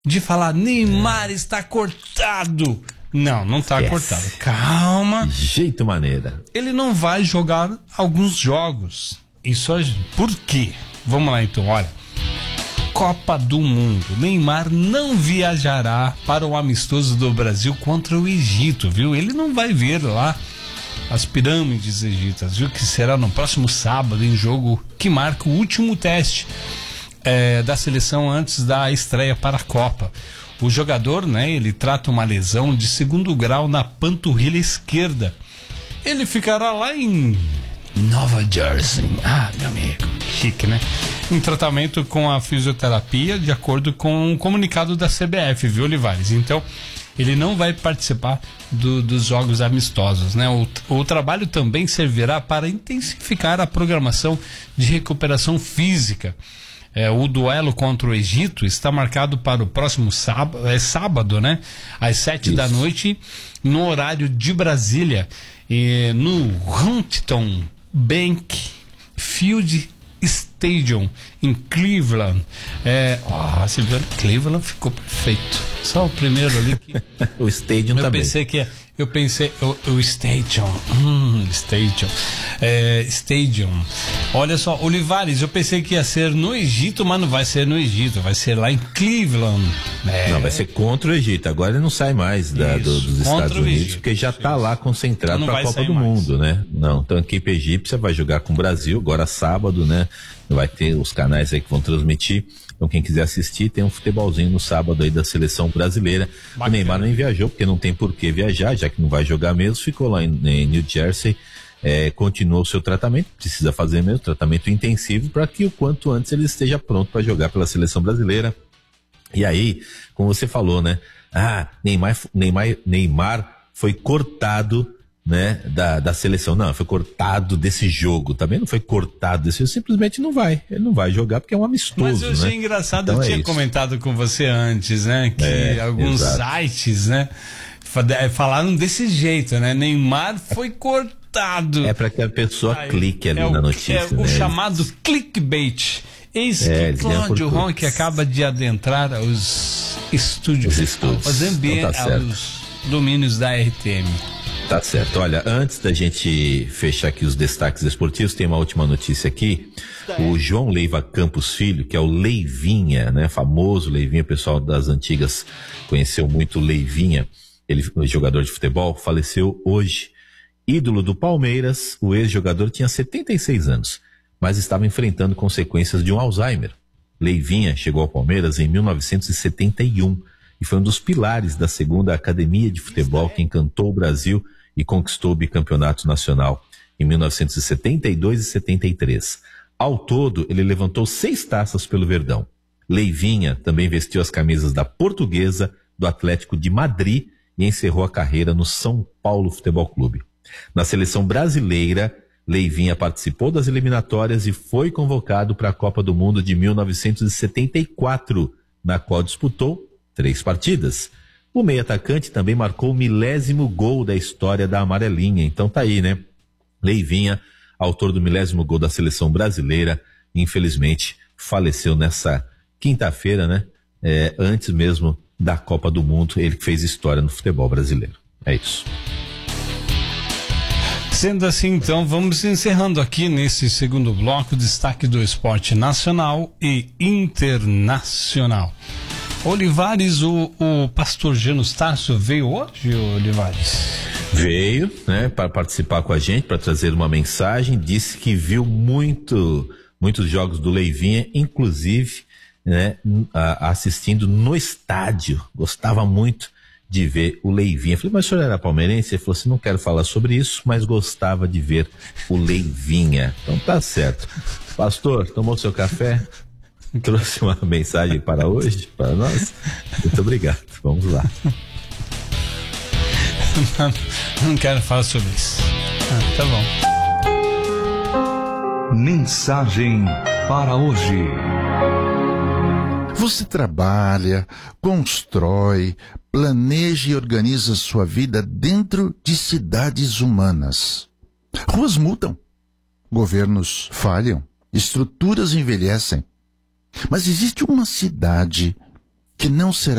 de falar Neymar está cortado. Não está cortado. Calma. De jeito maneira. Ele não vai jogar alguns jogos. Isso por quê? Vamos lá então, olha. Copa do Mundo. Neymar não viajará para o amistoso do Brasil contra o Egito, viu? Ele não vai ver lá as pirâmides egípcias, viu? Que será no próximo sábado, em jogo que marca o último teste da seleção antes da estreia para a Copa. O jogador, né, ele trata uma lesão de 2º grau na panturrilha esquerda. Ele ficará lá em Nova Jersey. Meu amigo, chique, né? Em tratamento com a fisioterapia, de acordo com o comunicado da CBF, viu, Olivares? Então, ele não vai participar dos jogos amistosos, né? O trabalho também servirá para intensificar a programação de recuperação física. O duelo contra o Egito está marcado para o próximo sábado, né? Às 7 da noite, no horário de Brasília, no Huntington Bank Field Stadium, em Cleveland. Silvano, Cleveland ficou perfeito. Só o primeiro ali que... O Stadium também. Eu pensei, o Stadium. Stadium. Olha só, Olivares, eu pensei que ia ser no Egito, mas não vai ser no Egito, vai ser lá em Cleveland. Não, vai ser contra o Egito. Agora ele não sai mais dos Estados Unidos, porque já está lá concentrado para a Copa do Mundo, né? Não, então a equipe egípcia vai jogar com o Brasil, agora sábado, né? Vai ter os canais aí que vão transmitir. Então quem quiser assistir, tem um futebolzinho no sábado aí da seleção brasileira. Bacana. O Neymar não viajou, porque não tem por que viajar, já que não vai jogar mesmo, ficou lá em New Jersey, continuou o seu tratamento, precisa fazer mesmo, tratamento intensivo, para que o quanto antes ele esteja pronto para jogar pela seleção brasileira. E aí, como você falou, né? Neymar foi cortado, né, da seleção. Não, foi cortado desse jogo, também não foi cortado desse jogo, simplesmente ele não vai jogar porque é um amistoso. Mas eu achei engraçado, então eu tinha comentado com você antes, né, que alguns sites, né, falaram desse jeito, né, Neymar foi cortado. É para que a pessoa clique ali na notícia. O chamado clickbait. Eis que Cláudio Ronck acaba de adentrar aos estúdios. Aos ambientes, aos domínios da RTM. Tá certo. Olha, antes da gente fechar aqui os destaques esportivos, tem uma última notícia aqui. O João Leiva Campos Filho, que é o Leivinha, né? Famoso Leivinha, o pessoal das antigas conheceu muito o Leivinha. Ele foi jogador de futebol, faleceu hoje. Ídolo do Palmeiras, o ex-jogador tinha 76 anos, mas estava enfrentando consequências de um Alzheimer. Leivinha chegou ao Palmeiras em 1971 e foi um dos pilares da segunda academia de futebol que encantou o Brasil e conquistou o bicampeonato nacional em 1972 e 73. Ao todo, ele levantou 6 taças pelo Verdão. Leivinha também vestiu as camisas da Portuguesa, do Atlético de Madrid e encerrou a carreira no São Paulo Futebol Clube. Na seleção brasileira, Leivinha participou das eliminatórias e foi convocado para a Copa do Mundo de 1974, na qual disputou 3 partidas. O meio-atacante também marcou o 1000º gol da história da amarelinha. Então tá aí, né? Leivinha, autor do 1000º gol da seleção brasileira, infelizmente faleceu nessa quinta-feira, né? Antes mesmo da Copa do Mundo, ele que fez história no futebol brasileiro. É isso. Sendo assim, então, vamos encerrando aqui nesse segundo bloco, destaque do esporte nacional e internacional. Olivares, o pastor Janus Tarso veio hoje, Olivares? Veio, né, para participar com a gente, para trazer uma mensagem, disse que viu muitos jogos do Leivinha, inclusive, né, assistindo no estádio, gostava muito de ver o Leivinha. Eu falei, mas o senhor era palmeirense? Ele falou assim, não quero falar sobre isso, mas gostava de ver o Leivinha. Então tá certo. Pastor, tomou seu café? Trouxe uma mensagem para hoje, para nós? Muito obrigado. Vamos lá. Não quero falar sobre isso. Tá bom. Mensagem para hoje. Você trabalha, constrói, planeja e organiza sua vida dentro de cidades humanas. Ruas mudam, governos falham, estruturas envelhecem. Mas existe uma cidade que não será